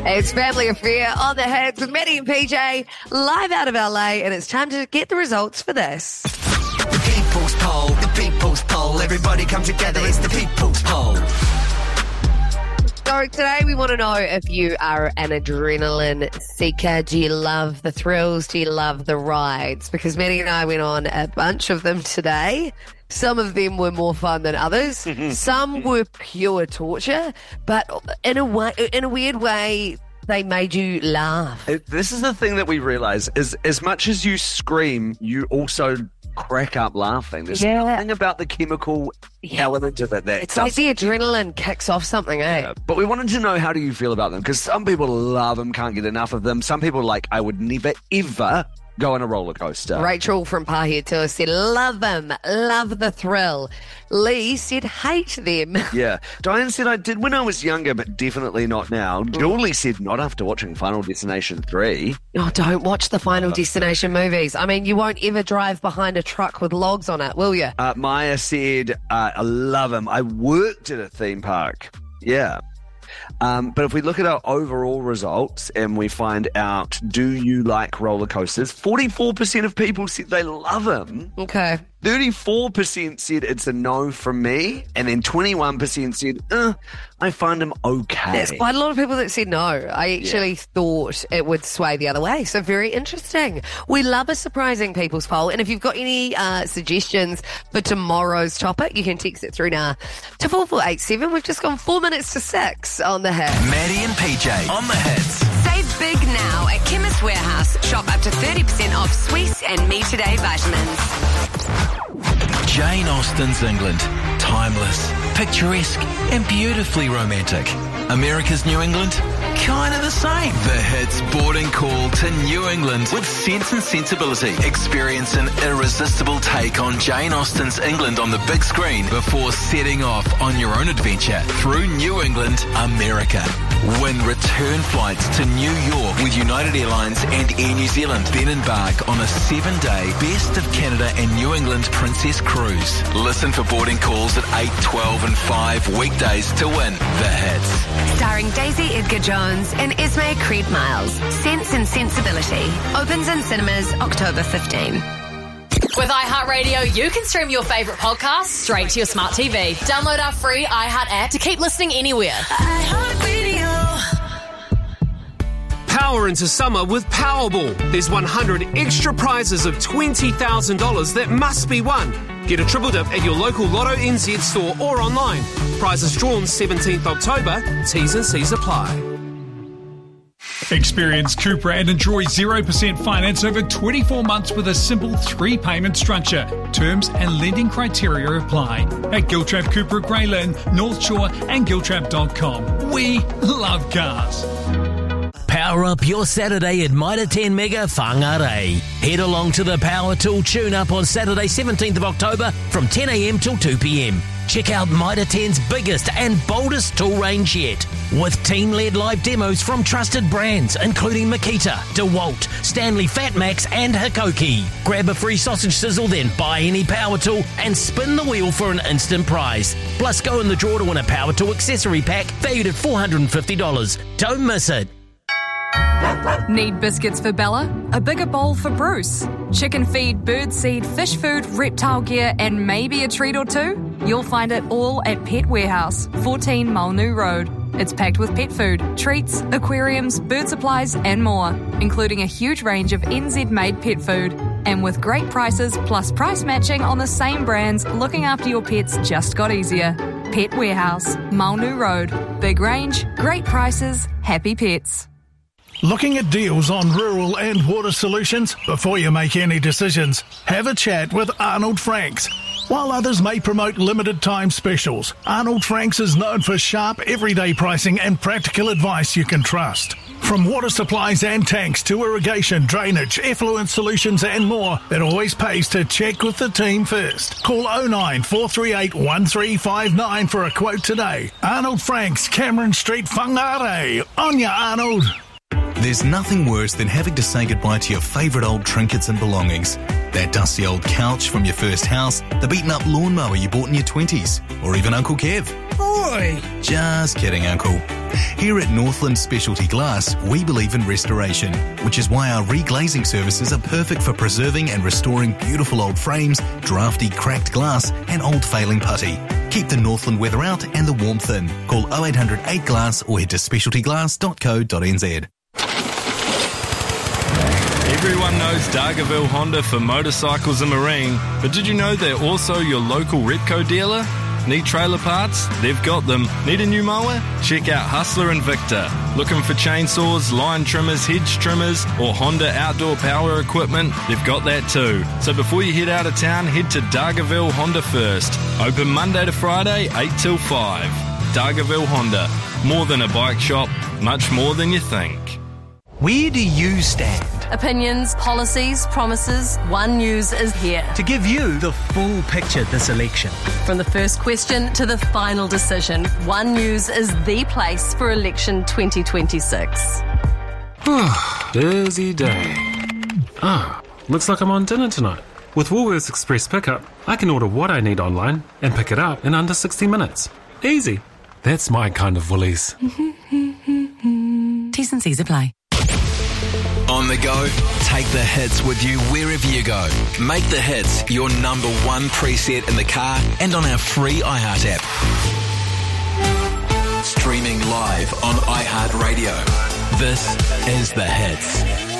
It's Family Affair on the Hits with Maddie and PJ, live out of LA, and it's time to get the results for this. The people's poll, everybody come together, it's the people's poll. So today we want to know if you are an adrenaline seeker. Do you love the thrills? Do you love the rides? Because Maddie and I went on a bunch of them today. Some of them were more fun than others. Some were pure torture, but in a weird way, they made you laugh. This is the thing that we realize is as much as you scream, you also crack up laughing. There's nothing about the chemical element of it that it's like the adrenaline kicks off something, eh? Yeah. But we wanted to know, how do you feel about them? Because some people love them, can't get enough of them. Some people are like, I would never, ever go on a roller coaster. Rachel from Pahia Tour said, love them, love the thrill. Lee said, hate them. Yeah. Diane said, I did when I was younger, but definitely not now. Julie said, not after watching Final Destination 3. Oh, don't watch the Final Destination movies. I mean, you won't ever drive behind a truck with logs on it, will you? Maya said, I love them. I worked at a theme park. Yeah. But if we look at our overall results and we find out, do you like roller coasters? 44% of people said they love them. Okay. 34% said it's a no from me. And then 21% said, I find them okay. There's quite a lot of people that said no. I actually thought it would sway the other way. So very interesting. We love a surprising people's poll. And if you've got any suggestions for tomorrow's topic, you can text it through now to 4487. We've just gone 4 minutes to 6 on the Hits. Maddie and PJ on the Hits. Save big now at Chemist Warehouse. Shop up to 30% off Swiss and Me Today vitamins. Jane Austen's England. Timeless, picturesque, and beautifully romantic. America's New England? Kind of the same. The Hits boarding call to New England with Sense and Sensibility. Experience an irresistible take on Jane Austen's England on the big screen before setting off on your own adventure through New England, America. Win return flights to New York with United Airlines and Air New Zealand. Then embark on a 7-day Best of Canada and New England Princess Cruise. Listen for boarding calls at 8, 12 and 5 weekdays to win The Hits. Starring Daisy Edgar Jones and Esme Creed Miles. Sense and Sensibility. Opens in cinemas October 15. With iHeartRadio, you can stream your favourite podcasts straight to your smart TV. Download our free iHeart app to keep listening anywhere. iHeartRadio. Power into summer with Powerball. There's 100 extra prizes of $20,000 that must be won. Get a triple dip at your local Lotto NZ store or online. Prizes drawn 17th October. T's and C's apply. Experience Cupra and enjoy 0% finance over 24 months with a simple 3-payment structure. Terms and lending criteria apply. At Giltrap Cupra Grey Lynn, North Shore and Giltrap.com. We love cars. Power up your Saturday at Mitre 10 Mega Whangarei. Head along to the Power Tool Tune-Up on Saturday 17th of October from 10 a.m. till 2 p.m. Check out Mitre 10's biggest and boldest tool range yet, with team-led live demos from trusted brands including Makita, DeWalt, Stanley Fatmax and Hikoki. Grab a free sausage sizzle, then buy any power tool and spin the wheel for an instant prize. Plus go in the draw to win a power tool accessory pack valued at $450. Don't miss it. Need biscuits for Bella? A bigger bowl for Bruce? Chicken feed, bird seed, fish food, reptile gear, and maybe a treat or two? You'll find it all at Pet Warehouse, 14 Mulnu Road. It's packed with pet food, treats, aquariums, bird supplies, and more, including a huge range of NZ-made pet food. And with great prices plus price matching on the same brands, looking after your pets just got easier. Pet Warehouse, Mulnu Road. Big range, great prices, happy pets. Looking at deals on rural and water solutions? Before you make any decisions, have a chat with Arnold Franks. While others may promote limited time specials, Arnold Franks is known for sharp everyday pricing and practical advice you can trust. From water supplies and tanks to irrigation, drainage, effluent solutions and more, it always pays to check with the team first. Call 09 438 1359 for a quote today. Arnold Franks, Cameron Street, Whangarei. On ya, Arnold. There's nothing worse than having to say goodbye to your favourite old trinkets and belongings. That dusty old couch from your first house, the beaten-up lawnmower you bought in your 20s, or even Uncle Kev. Oi! Just kidding, Uncle. Here at Northland Specialty Glass, we believe in restoration, which is why our reglazing services are perfect for preserving and restoring beautiful old frames, drafty cracked glass, and old failing putty. Keep the Northland weather out and the warmth in. Call 0800 8 Glass or head to specialtyglass.co.nz. Everyone knows Dargaville Honda for motorcycles and marine, but did you know they're also your local Repco dealer? Need trailer parts? They've got them. Need a new mower? Check out Hustler and Victor. Looking for chainsaws, line trimmers, hedge trimmers, or Honda outdoor power equipment? They've got that too. So before you head out of town, head to Dargaville Honda first. Open Monday to Friday, 8 till 5. Dargaville Honda. More than a bike shop, much more than you think. Where do you stand? Opinions, policies, promises, One News is here. To give you the full picture this election. From the first question to the final decision, One News is the place for election 2026. Busy day. Looks like I'm on dinner tonight. With Woolworths Express Pickup, I can order what I need online and pick it up in under 60 minutes. Easy. That's my kind of Woolies. T's and C's apply. On the go, take the hits with you wherever you go. Make the hits your number one preset in the car and on our free iHeart app. Streaming live on iHeartRadio. This is The Hits.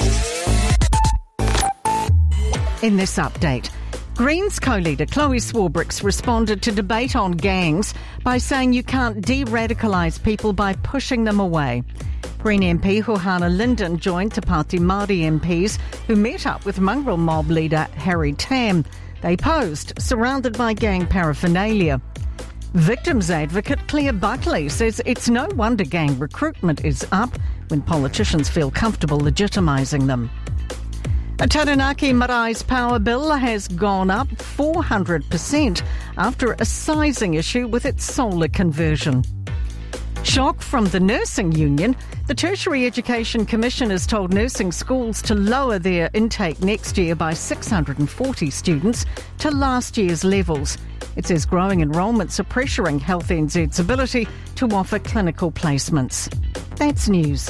In this update, Greens co-leader Chloe Swarbrooks responded to debate on gangs by saying you can't de-radicalise people by pushing them away. Green MP Huhana Linden joined Te Pāti Māori MPs who met up with mongrel mob leader Harry Tam. They posed, surrounded by gang paraphernalia. Victims advocate Claire Buckley says it's no wonder gang recruitment is up when politicians feel comfortable legitimising them. A Taranaki Marae's power bill has gone up 400% after a sizing issue with its solar conversion. Shock from the Nursing Union. The Tertiary Education Commission has told nursing schools to lower their intake next year by 640 students to last year's levels. It says growing enrolments are pressuring Health NZ's ability to offer clinical placements. That's news.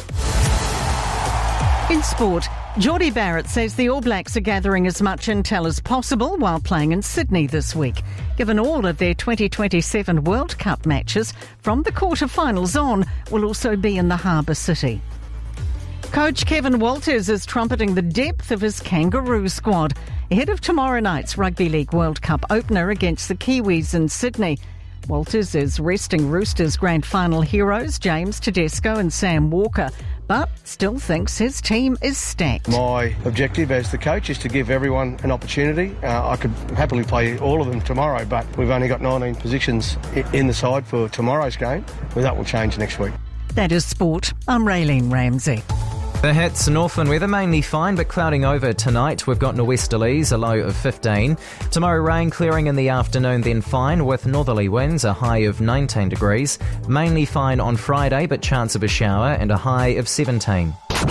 In sport, Geordie Barrett says the All Blacks are gathering as much intel as possible while playing in Sydney this week, given all of their 2027 World Cup matches from the quarter-finals on will also be in the harbour city. Coach Kevin Walters is trumpeting the depth of his Kangaroo squad ahead of tomorrow night's Rugby League World Cup opener against the Kiwis in Sydney. Walters is resting Roosters grand final heroes James Tedesco and Sam Walker, but still thinks his team is stacked. My objective as the coach is to give everyone an opportunity. I could happily play all of them tomorrow, but we've only got 19 positions in the side for tomorrow's game. Well, that will change next week. That is sport. I'm Raylene Ramsey. The hits, Northland weather mainly fine but clouding over tonight. We've got nor'westerlies, a low of 15. Tomorrow rain clearing in the afternoon, then fine with northerly winds, a high of 19 degrees. Mainly fine on Friday but chance of a shower and a high of 17.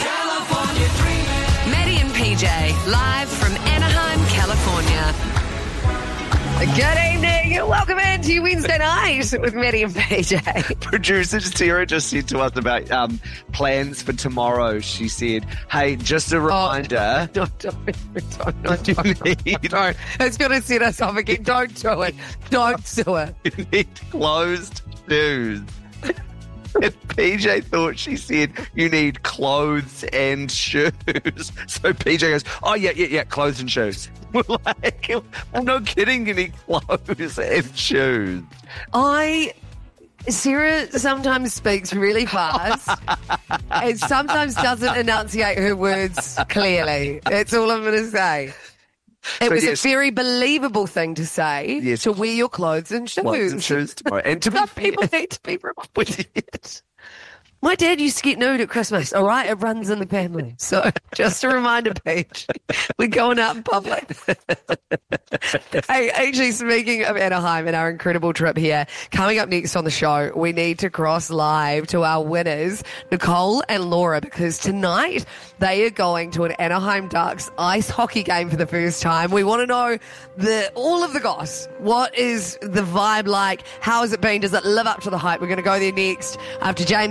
Maddie and PJ, live from Anaheim, California. Good evening. Welcome into Wednesday night with Maddie and PJ. Producer Sarah just said to us about plans for tomorrow. She said, hey, just a reminder. Don't. It's going to set us off again. Don't do it. Don't do it. You need closed shoes. And PJ thought she said you need clothes and shoes. So PJ goes, oh, yeah, clothes and shoes. We're like, well, no kidding, you need clothes and shoes. Sarah sometimes speaks really fast and sometimes doesn't enunciate her words clearly. That's all I'm going to say. It was a very believable thing to say, to wear your clothes and shoes. Clothes and shoes tomorrow. And to some people need to be reminded. My dad used to get nude at Christmas, all right? It runs in the family. So just a reminder, Paige. We're going out in public. Hey, actually, speaking of Anaheim and our incredible trip here, coming up next on the show, we need to cross live to our winners, Nicole and Laura, because tonight they are going to an Anaheim Ducks ice hockey game for the first time. We want to know all of the goss. What is the vibe like? How has it been? Does it live up to the hype? We're going to go there next after James